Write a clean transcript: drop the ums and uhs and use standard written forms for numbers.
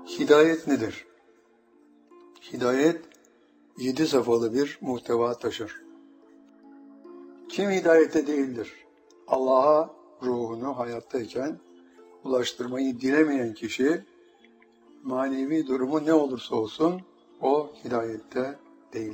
Hidayet nedir? Hidayet 7 safhalı bir muhteva taşır. Kim hidayette değildir? Allah'a ruhunu hayattayken ulaştırmayı dilemeyen kişi, manevi durumu ne olursa olsun o hidayette